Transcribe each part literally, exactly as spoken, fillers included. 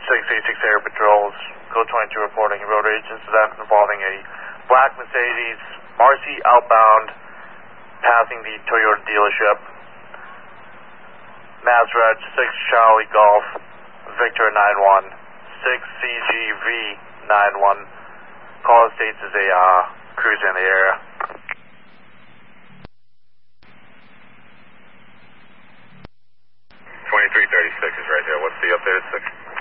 six eighty-six Air Patrols, Code twenty-two reporting a road rage incident involving a black Mercedes R C outbound passing the Toyota dealership. Mass Reg six Charlie Golf, Victor nine one, six C G V nine one. Call states is a uh, cruiser in the area. twenty-three thirty-six is right there. What's the updated six?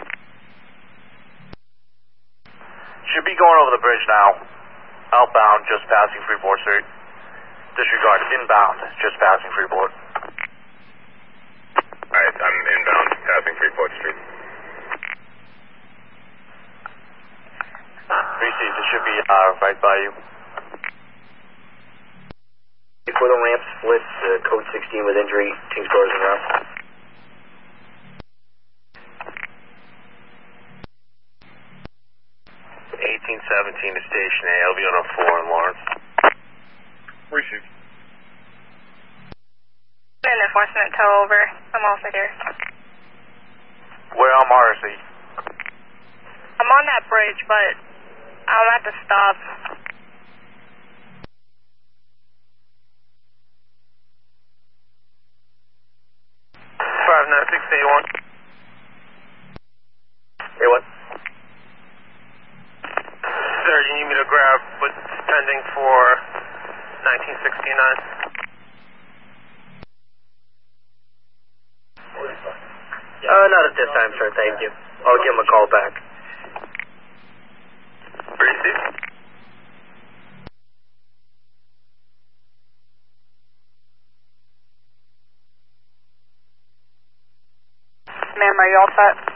Should be going over the bridge now. Outbound, just passing Freeport Street. Disregard, inbound, just passing Freeport. Alright, I'm inbound, passing Freeport Street. Received, it should be uh, right by you. Before the ramp splits, uh, code sixteen with injury, Kings Brothers and route. eighteen seventeen to station A, I'll be on a four in Lawrence. Received. An enforcement tow over. I'm also here. Where on Morrissey? I'm on that bridge, but I'm at the stop. five nine six eight one. Hey, what? Sir, you need me to grab what's pending for nineteen sixty-nine? Uh, not at this time, sir, thank you. I'll give him a call back. Received. Ma'am, are you all set?